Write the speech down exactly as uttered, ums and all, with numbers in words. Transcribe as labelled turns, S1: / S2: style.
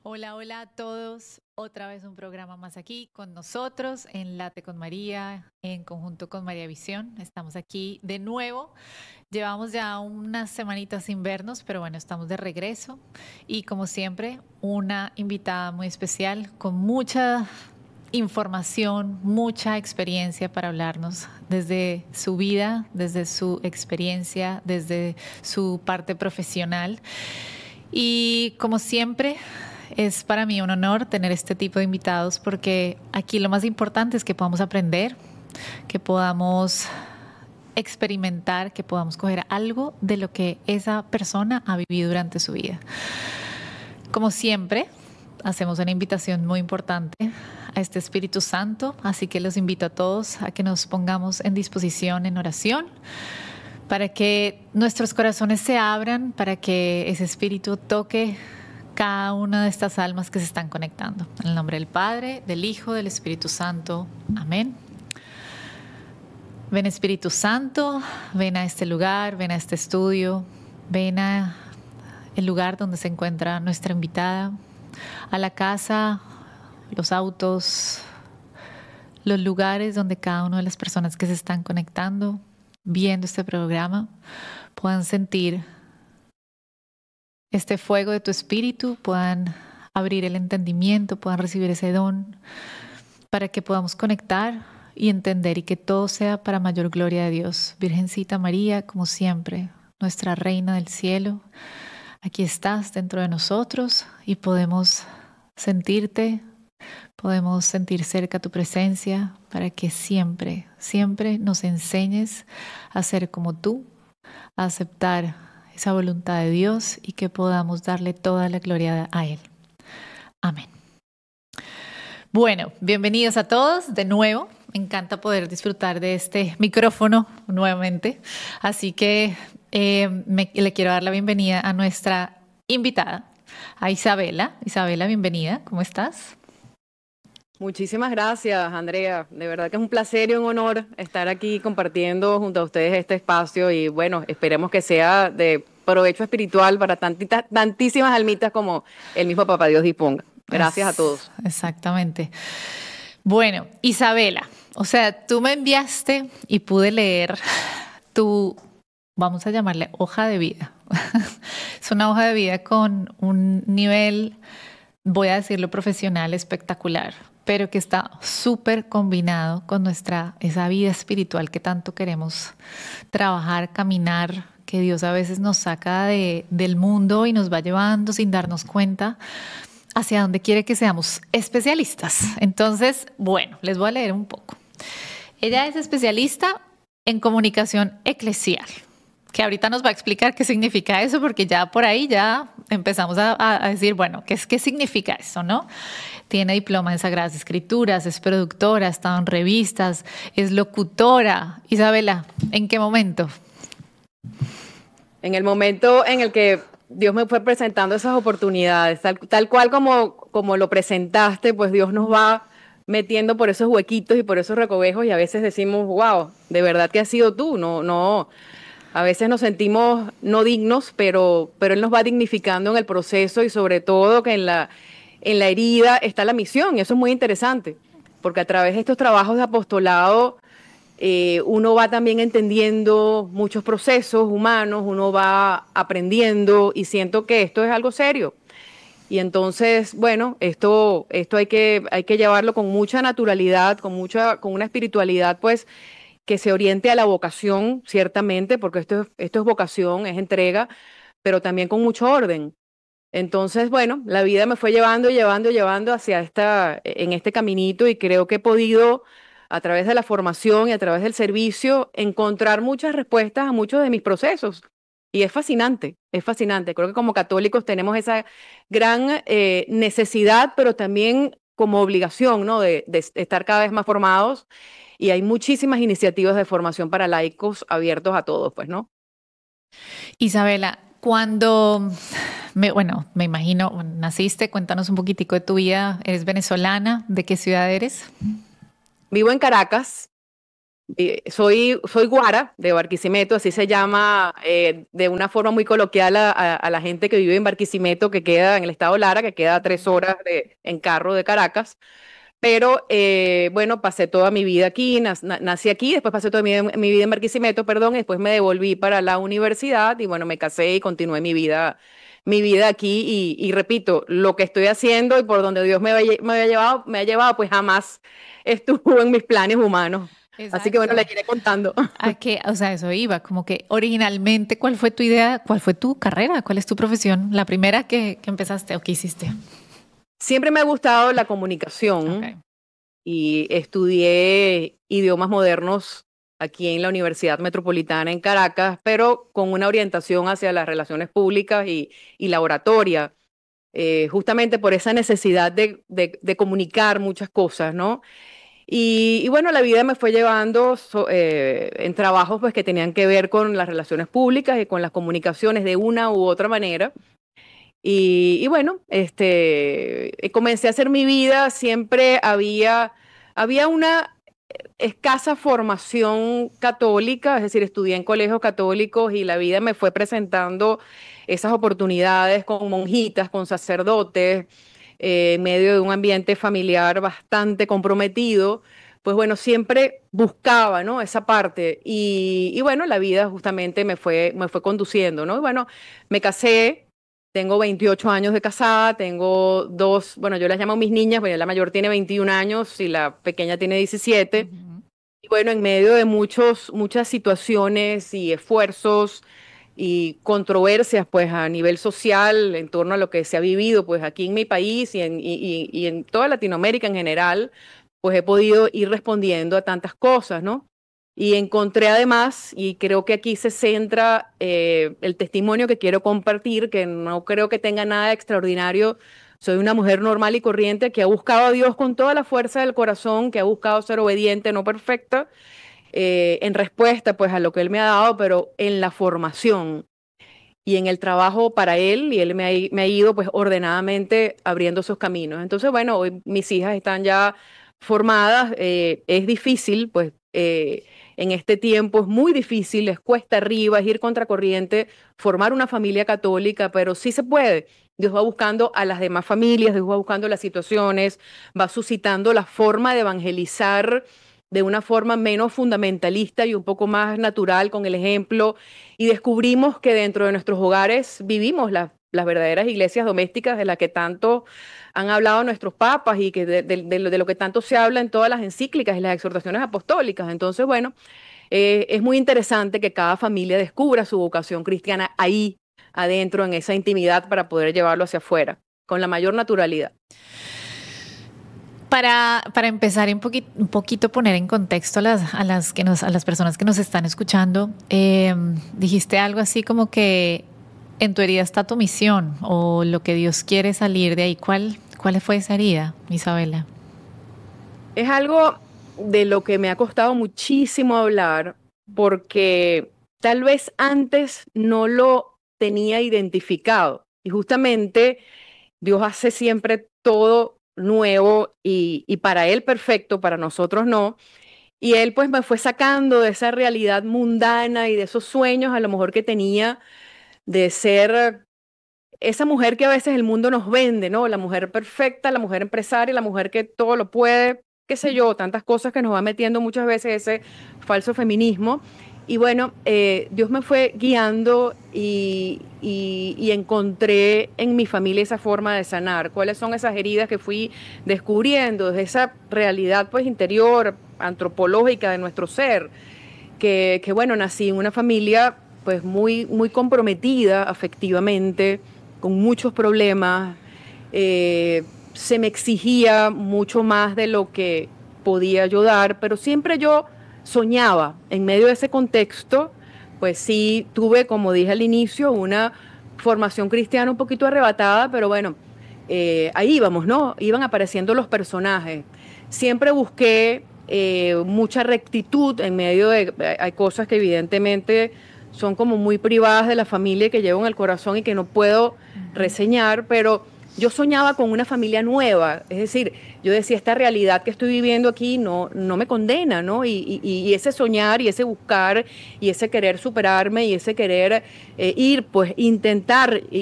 S1: Hola, hola a todos. Otra vez un programa más aquí con nosotros en Late con María, en conjunto con María Visión. Estamos aquí de nuevo. Llevamos ya unas semanitas sin vernos, pero bueno, estamos de regreso. Y como siempre, una invitada muy especial con mucha información, mucha experiencia para hablarnos desde su vida, desde su experiencia, desde su parte profesional. Y como siempre, es para mí un honor tener este tipo de invitados porque aquí lo más importante es que podamos aprender, que podamos experimentar, que podamos coger algo de lo que esa persona ha vivido durante su vida. Como siempre, hacemos una invitación muy importante a este Espíritu Santo, así que los invito a todos a que nos pongamos en disposición en oración para que nuestros corazones se abran, para que ese Espíritu toque cada una de estas almas que se están conectando. En el nombre del Padre, del Hijo, del Espíritu Santo. Amén. Ven Espíritu Santo, ven a este lugar, ven a este estudio, ven a el lugar donde se encuentra nuestra invitada, a la casa, los autos, los lugares donde cada una de las personas que se están conectando, viendo este programa, puedan sentir este fuego de tu espíritu, puedan abrir el entendimiento, puedan recibir ese don, para que podamos conectar y entender y que todo sea para mayor gloria de Dios. Virgencita María, como siempre, nuestra Reina del Cielo, aquí estás dentro de nosotros y podemos sentirte, podemos sentir cerca tu presencia para que siempre, siempre nos enseñes a ser como tú, a aceptar esa voluntad de Dios y que podamos darle toda la gloria a Él. Amén. Bueno, bienvenidos a todos de nuevo. Me encanta poder disfrutar de este micrófono nuevamente. Así que eh, me, le quiero dar la bienvenida a nuestra invitada, a Isabela. Isabela, bienvenida. ¿Cómo estás?
S2: Muchísimas gracias, Andrea. De verdad que es un placer y un honor estar aquí compartiendo junto a ustedes este espacio y bueno, esperemos que sea de provecho espiritual para tantitas, tantísimas almitas como el mismo Papá Dios disponga. Gracias a
S1: Es,
S2: todos.
S1: exactamente. Bueno, Isabela, o sea, tú me enviaste y pude leer tu, vamos a llamarle hoja de vida. Es una hoja de vida con un nivel, voy a decirlo profesional, espectacular, pero que está súper combinado con nuestra, esa vida espiritual que tanto queremos trabajar, caminar, que Dios a veces nos saca de, del mundo y nos va llevando sin darnos cuenta hacia donde quiere que seamos especialistas. Entonces, bueno, les voy a leer un poco. Ella es especialista en comunicación eclesial, que ahorita nos va a explicar qué significa eso, porque ya por ahí ya empezamos a, a decir, bueno, ¿qué, es, ¿qué significa eso, no? Tiene diploma en Sagradas Escrituras, es productora, ha estado en revistas, es locutora. Isabela, ¿en qué momento?
S2: En el momento en el que Dios me fue presentando esas oportunidades, tal, tal cual como, como lo presentaste, pues Dios nos va metiendo por esos huequitos y por esos recovejos y a veces decimos, wow, de verdad que has sido tú, no, no, a veces nos sentimos no dignos, pero, pero Él nos va dignificando en el proceso y sobre todo que en la, en la herida está la misión y eso es muy interesante, porque a través de estos trabajos de apostolado eh, uno va también entendiendo muchos procesos humanos, uno va aprendiendo y siento que esto es algo serio. Y entonces, bueno, esto, esto hay que, hay que llevarlo con mucha naturalidad, con mucha, con una espiritualidad, pues, que se oriente a la vocación, ciertamente, porque esto, es- esto es vocación, es entrega, pero también con mucho orden. Entonces, bueno, la vida me fue llevando, llevando, llevando hacia esta, en este caminito y creo que he podido, a través de la formación y a través del servicio, encontrar muchas respuestas a muchos de mis procesos. Y es fascinante, es fascinante. Creo que como católicos tenemos esa gran eh, necesidad, pero también como obligación, ¿no? De, de estar cada vez más formados. Y hay muchísimas iniciativas de formación para laicos abiertos a todos, pues, ¿no?
S1: Isabela, cuando, me, bueno, me imagino, bueno, naciste, cuéntanos un poquitico de tu vida. ¿Eres venezolana? ¿De qué ciudad eres?
S2: Vivo en Caracas. Eh, soy, soy guara de Barquisimeto, así se llama eh, de una forma muy coloquial a, a- a la gente que vive en Barquisimeto, que queda en el estado Lara, que queda a tres horas de, en carro de Caracas. Pero eh, bueno, pasé toda mi vida aquí, nas- na- nací aquí, después pasé toda mi, mi vida en Barquisimeto, perdón, y después me devolví para la universidad y bueno, me casé y continué mi vida, mi vida aquí. Y, y repito, lo que estoy haciendo y por donde Dios me, había- me había llevado, me ha llevado, pues jamás estuvo en mis planes humanos. Así que bueno, le
S1: Exacto.
S2: iré contando.
S1: ¿A qué? O sea, eso iba, como que originalmente, ¿cuál fue tu idea? ¿Cuál fue tu carrera? ¿Cuál es tu profesión? La primera que, que empezaste o que hiciste.
S2: Siempre me ha gustado la
S1: Ok.
S2: comunicación y estudié idiomas modernos aquí en la Universidad Metropolitana en Caracas, pero con una orientación hacia las relaciones públicas y, y la oratoria, eh, justamente por esa necesidad de, de- de comunicar muchas cosas, ¿no? Y, y bueno, la vida me fue llevando so- eh, en trabajos pues, que tenían que ver con las relaciones públicas y con las comunicaciones de una u otra manera. Y, y bueno, este, eh, comencé a hacer mi vida, siempre había, había una escasa formación católica, es decir, estudié en colegios católicos y la vida me fue presentando esas oportunidades con monjitas, con sacerdotes, eh, en medio de un ambiente familiar bastante comprometido. Pues bueno, siempre buscaba, ¿no? Esa parte. Y, y bueno, la vida justamente me fue, me fue conduciendo, ¿no? Y bueno, me casé, tengo veintiocho años de casada, tengo dos, bueno, yo las llamo mis niñas, bueno, la mayor tiene veintiún años y la pequeña tiene diecisiete.
S1: Ujú.
S2: Y bueno, en medio de muchos, muchas situaciones y esfuerzos y controversias, pues a nivel social, en torno a lo que se ha vivido, pues aquí en mi país y en, y, y- y en toda Latinoamérica en general, pues he podido ir respondiendo a tantas cosas, ¿no? Y encontré además, y creo que aquí se centra eh, el testimonio que quiero compartir, que no creo que tenga nada de extraordinario. Soy una mujer normal y corriente que ha buscado a Dios con toda la fuerza del corazón, que ha buscado ser obediente, no perfecta, eh, en respuesta pues a lo que Él me ha dado, pero en la formación y en el trabajo para Él, y Él me ha, me ha ido pues ordenadamente abriendo esos caminos. Entonces, bueno, hoy mis hijas están ya formadas, eh, es difícil, pues eh, en este tiempo es muy difícil, es cuesta arriba, es ir contracorriente, formar una familia católica, pero sí se puede. Dios va buscando a las demás familias, Dios va buscando las situaciones, va suscitando la forma de evangelizar de una forma menos fundamentalista y un poco más natural con el ejemplo, y descubrimos que dentro de nuestros hogares vivimos la- las verdaderas iglesias domésticas de las que tanto han hablado nuestros papas y que de, de- de lo, de lo que tanto se habla en todas las encíclicas y las exhortaciones apostólicas. Entonces, bueno, eh, es muy interesante que cada familia descubra su vocación cristiana ahí, adentro, en esa intimidad, para poder llevarlo hacia afuera, con la mayor naturalidad.
S1: Para, para empezar un, poquito, un poquito poner en contexto a las, a las, que nos, a las personas que nos están escuchando, eh, dijiste algo así como que en tu herida está tu misión o lo que Dios quiere salir de ahí. ¿Cuál, cuál fue esa herida, Isabela?
S2: Es algo de lo que me ha costado muchísimo hablar porque tal vez antes no lo tenía identificado. Y justamente Dios hace siempre todo nuevo y, y para Él perfecto, para nosotros no. Y Él pues me fue sacando de esa realidad mundana y de esos sueños a lo mejor que tenía de ser esa mujer que a veces el mundo nos vende, ¿no? La mujer perfecta, la mujer empresaria, la mujer que todo lo puede, qué sé yo, tantas cosas que nos va metiendo muchas veces ese falso feminismo. Y bueno, eh, Dios me fue guiando y, y, y encontré en mi familia esa forma de sanar. ¿Cuáles son esas heridas que fui descubriendo desde esa realidad pues interior, antropológica de nuestro ser? Que, que bueno, nací en una familia pues muy, muy comprometida afectivamente, con muchos problemas, eh, se me exigía mucho más de lo que podía yo dar, pero siempre yo soñaba en medio de ese contexto, pues sí tuve, como dije al inicio, una formación cristiana un poquito arrebatada, pero bueno, eh, ahí íbamos, ¿no? Iban apareciendo los personajes. Siempre busqué eh, mucha rectitud en medio de, hay cosas que evidentemente son como muy privadas de la familia que llevo en el corazón y que no puedo reseñar, pero yo soñaba con una familia nueva, es decir, yo decía, esta realidad que estoy viviendo aquí no, no me condena, ¿no? Y, y, y ese soñar y ese buscar y ese querer superarme y ese querer eh, ir, pues intentar